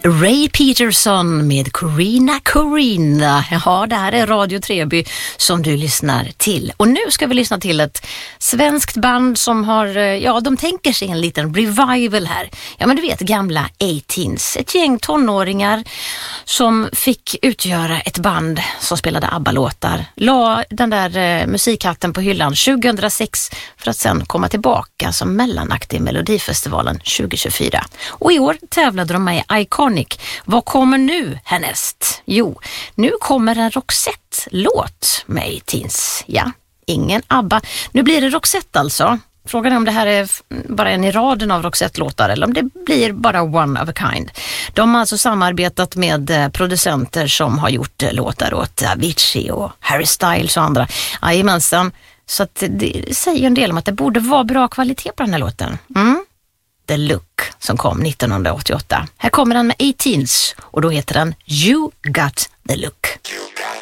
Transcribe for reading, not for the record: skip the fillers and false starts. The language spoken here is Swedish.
Ray Peterson med Corina. Ja, det här är Radio Treby som du lyssnar till. Och nu ska vi lyssna till ett svenskt band som har, ja, de tänker sig en liten revival här. Ja, men du vet, gamla 18s. Ett gäng tonåringar som fick utgöra ett band som spelade ABBA-låtar. La den där musikhatten på hyllan 2006 för att sen komma tillbaka som mellanakt i Melodifestivalen 2024. Och i år tävlade de med Iconic. Vad kommer nu härnäst? Jo, nu kommer en Roxette-låt med Teens. Ja, ingen ABBA. Nu blir det Roxette alltså. Frågan är om det här är bara en i raden av Roxette-låtar eller om det blir bara one of a kind. De har alltså samarbetat med producenter som har gjort låtar åt Avicii och Harry Styles och andra. Jajamensan. Så att det säger en del om att det borde vara bra kvalitet på den här låten. The Look som kom 1988. Här kommer den med 18s och då heter den You Got The Look.